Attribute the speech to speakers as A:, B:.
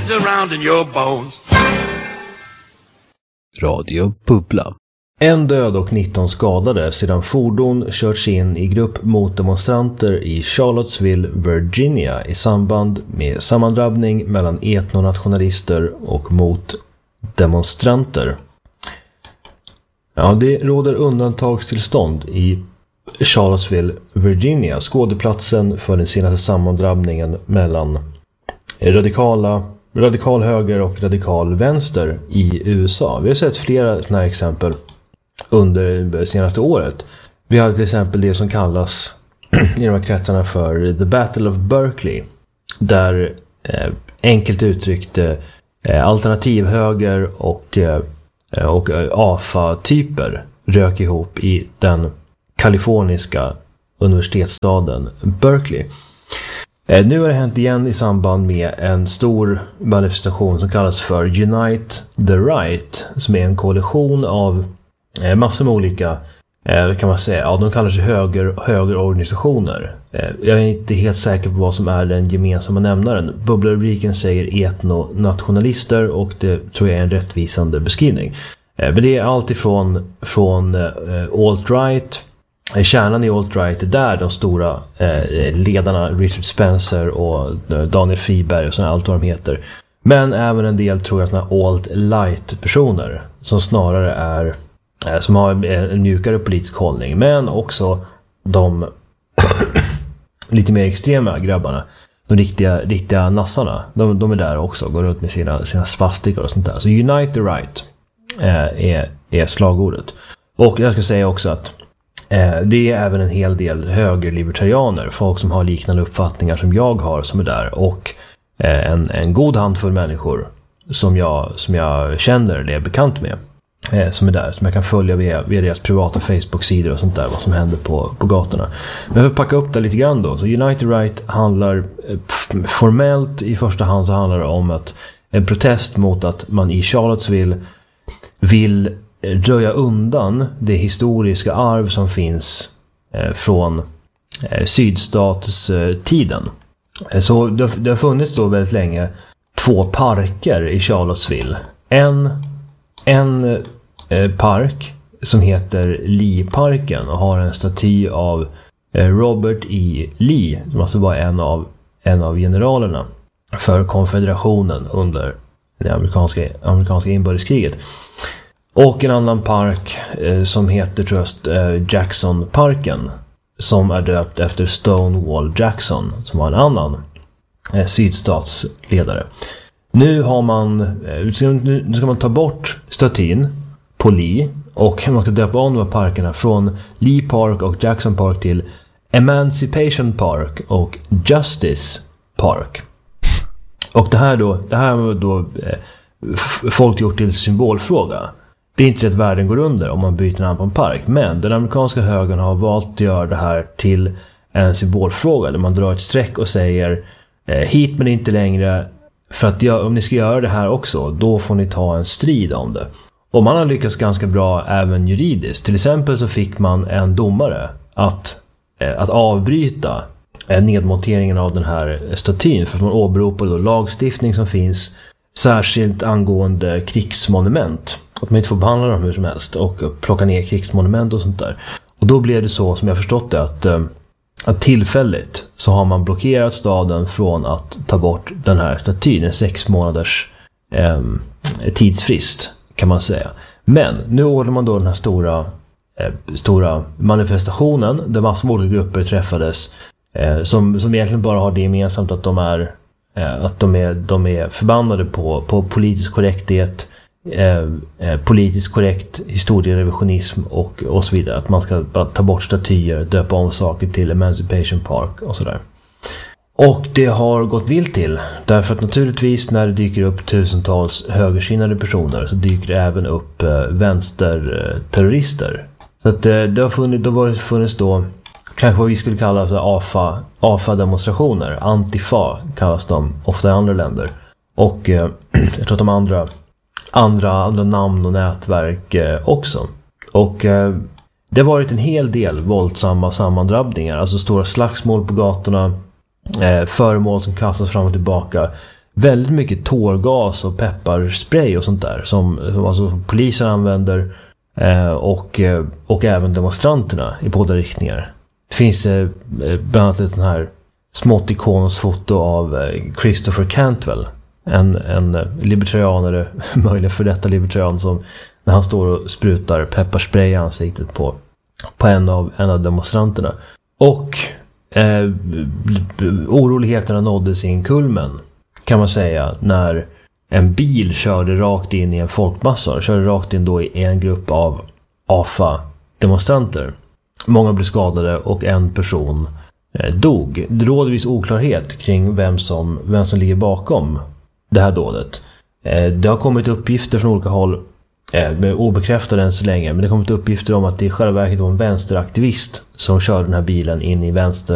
A: bugs around in your bones.
B: Radio Bubbla. En död och 19 skadade sedan fordon körts in i grupp mot demonstranter i Charlottesville, Virginia i samband med sammandrabbning mellan etnonationalister och mot demonstranter. Ja, det råder undantagstillstånd i Charlottesville, Virginia, skådeplatsen för den senaste sammandrabbningen mellan radikal höger och radikal vänster i USA. Vi har sett flera sådana här exempel under det senaste året. Vi hade till exempel det som kallas i de här kretsarna för The Battle of Berkeley, där enkelt uttryckt alternativhöger och AFA-typer rök ihop i den kaliforniska universitetsstaden Berkeley. Nu har det hänt igen i samband med en stor manifestation som kallas för Unite the Right, som är en koalition av massor med olika, kan man säga, ja, de kallar sig högerorganisationer. Jag är inte helt säker på vad som är den gemensamma nämnaren. Bubblarubriken säger etnonationalister och det tror jag är en rättvisande beskrivning. Men det är allt ifrån alt-right. Kärnan i alt-right är där de stora ledarna Richard Spencer och Daniel Friberg och sådana, allt vad de heter. Men även en del, tror jag, sådana alt-light personer som snarare är som har en mjukare politisk hållning, men också de lite mer extrema grabbarna, de riktiga nassarna, de är där också, går runt med sina svastikor och sånt där. Så Unite the Right är slagordet. Och jag ska säga också att det är även en hel del högerlibertarianer, folk som har liknande uppfattningar som jag har, som är där, och en god handfull människor som jag känner eller är bekant med, som är där, som jag kan följa via deras privata Facebook-sidor och sånt där, vad som händer på gatorna. Men för att packa upp det lite grann då, så Unite the Right handlar formellt i första hand, så handlar det om en protest mot att man i Charlottesville vill röja undan det historiska arv som finns från sydstatstiden. Så det har funnits då väldigt länge 2 parker i Charlottesville. En park som heter Lee-parken och har en staty av Robert E. Lee, som alltså var en av generalerna för konfederationen under det amerikanska inbördeskriget. Och en annan park som heter, tror jag, Jackson-parken, som är döpt efter Stonewall Jackson, som var en annan sydstatsledare. Nu ska man ta bort statyn på Lee, och man ska döpa om de här parkerna från Lee Park och Jackson Park till Emancipation Park och Justice Park. Och det här har då folk gjort till symbolfråga. Det är inte att världen går under om man byter namn på en park, men den amerikanska högern har valt att göra det här till en symbolfråga, där man drar ett streck och säger hit men inte längre, för att om ni ska göra det här också, då får ni ta en strid om det. Och man har lyckats ganska bra även juridiskt. Till exempel så fick man en domare att avbryta nedmonteringen av den här statyn, för att man åberopade då lagstiftning som finns särskilt angående krigsmonument, att man inte får behandla dem hur som helst och plocka ner krigsmonument och sånt där. Och då blev det så, som jag förstått det, att tillfälligt så har man blockerat staden från att ta bort den här statyn, en 6 månaders tidsfrist kan man säga. Men nu ordnar man då den här stora manifestationen där massor av olika grupper träffades, som egentligen bara har det gemensamt att de är förbannade på politisk korrekthet, politiskt korrekt historierevisionism och så vidare. Att man ska bara ta bort statyer, döpa om saker till Emancipation Park och sådär. Och det har gått vilt till, därför att naturligtvis när det dyker upp tusentals högersinnade personer, så dyker det även upp vänsterterrorister. Så att det har funnits då kanske vad vi skulle kalla så AFA-demonstrationer. Antifa kallas de ofta i andra länder. Och jag tror att de andra namn och nätverk också. Och det har varit en hel del våldsamma sammandrabbningar. Alltså stora slagsmål på gatorna, föremål som kastas fram och tillbaka. väldigt mycket tårgas och pepparspray och sånt där som alltså polisen använder och även demonstranterna i båda riktningar. Det finns bland annat den här smått ikonisk foto av Christopher Cantwell, en libertarianare, möjligen för detta libertarian, som när han står och sprutar pepparspray i ansiktet på en av demonstranterna. Och oroligheterna nådde sin kulmen, kan man säga, när en bil körde rakt in i en folkmassa. Körde rakt in då i en grupp av AFA-demonstranter. Många blev skadade och en person dog. Det råder viss oklarhet kring vem som ligger bakom det här dådet. Det har kommit uppgifter från olika håll, obekräftade än så länge, men det har kommit uppgifter om att det i själva verket var en vänsteraktivist som körde den här bilen in i vänster